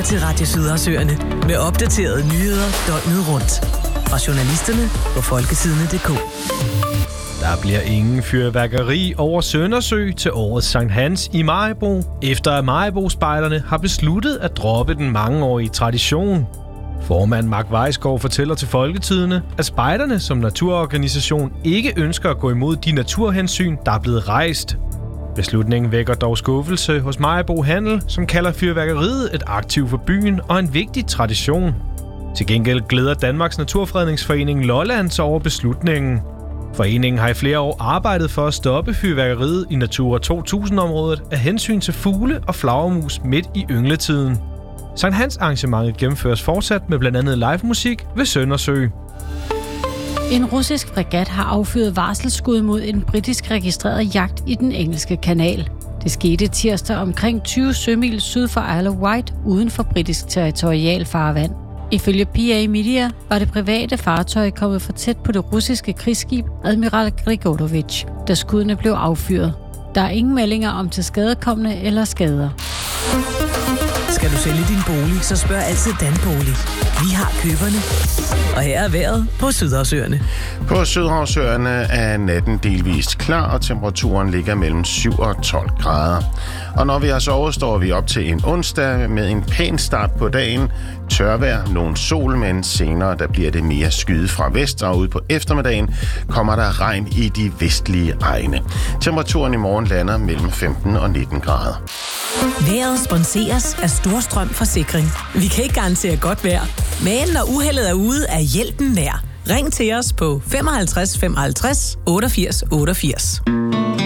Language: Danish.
til Radio Sydersøerne med opdaterede nyheder døgnet rundt. Fra journalisterne på folketidene.dk. Der bliver ingen fyrværkeri over Søndersø til årets Sankt Hans i Maribo, efter at Maribo-spejderne har besluttet at droppe den mangeårige tradition. Formand Mark Weisgaard fortæller til Folketidene, at spejderne som naturorganisation ikke ønsker at gå imod de naturhensyn, der er blevet rejst. Beslutningen vækker dog skuffelse hos Maribo Handel, som kalder fyrværkeriet et aktiv for byen og en vigtig tradition. Til gengæld glæder Danmarks Naturfredningsforening Lolland sig over beslutningen. Foreningen har i flere år arbejdet for at stoppe fyrværkeriet i Natura 2000-området af hensyn til fugle og flagermus midt i yngletiden. Sankt Hans arrangementet gennemføres fortsat med blandt andet live musik ved Søndersø. En russisk fregat har affyret varselsskud mod en britisk registreret jagt i den engelske kanal. Det skete tirsdag omkring 20 sømil syd for Isle of Wight uden for britisk territorialfarvand. Ifølge PA Media var det private fartøj kommet for tæt på det russiske krigsskib Admiral Grigorovich, da skuddene blev affyret. Der er ingen meldinger om tilskadekomne eller skader. Skal du sælge din bolig, så spørg altid Danbolig. Vi har køberne. Og her er vejret på Sydhavsøerne. På Sydhavsøerne er natten delvist klar, og temperaturen ligger mellem 7 og 12 grader. Og når vi har sovet, står vi op til en onsdag med en pæn start på dagen. Tørvejr, nogen sol, men senere der bliver det mere skyet fra vest, og ude på eftermiddagen kommer der regn i de vestlige egne. Temperaturen i morgen lander mellem 15 og 19 grader. Vejret sponseres af Storstrøm Forsikring. Vi kan ikke garantere godt vejr, men når uheldet er ude, er hjælpen nær. Ring til os på 55 55 88 88.